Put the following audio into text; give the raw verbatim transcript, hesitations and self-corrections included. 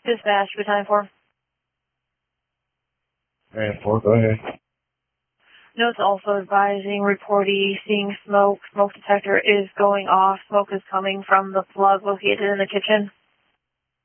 Dispatch, battalion four. Battalion four, go ahead. Notes also advising reportee seeing smoke. Smoke detector is going off. Smoke is coming from the plug located in the kitchen.